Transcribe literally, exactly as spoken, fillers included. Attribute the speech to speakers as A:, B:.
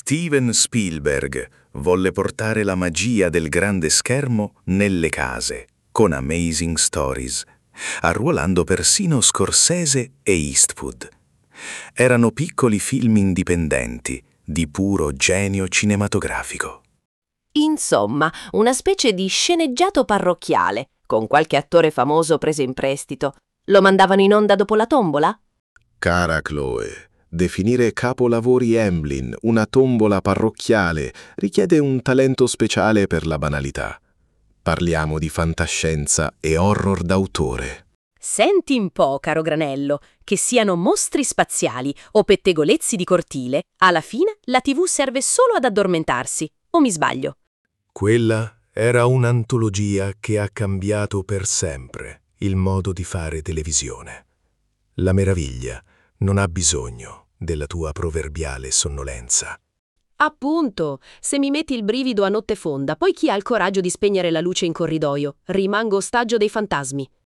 A: Steven Spielberg volle portare la magia del grande schermo nelle case, con Amazing Stories, arruolando persino Scorsese e Eastwood. Erano piccoli film indipendenti, di puro genio cinematografico.
B: Insomma, una specie di sceneggiato parrocchiale, con qualche attore famoso preso in prestito. Lo mandavano in onda dopo la tombola?
C: Cara Chloe, definire capolavori Emblem una tombola parrocchiale richiede un talento speciale per la banalità. Parliamo di fantascienza e horror d'autore.
B: Senti un po', caro Granello, che siano mostri spaziali o pettegolezzi di cortile, alla fine la tivù serve solo ad addormentarsi, o mi sbaglio?
D: Quella era un'antologia che ha cambiato per sempre il modo di fare televisione. La meraviglia non ha bisogno della tua proverbiale sonnolenza.
B: Appunto, se mi metti il brivido a notte fonda, poi chi ha il coraggio di spegnere la luce in corridoio? Rimango ostaggio dei fantasmi.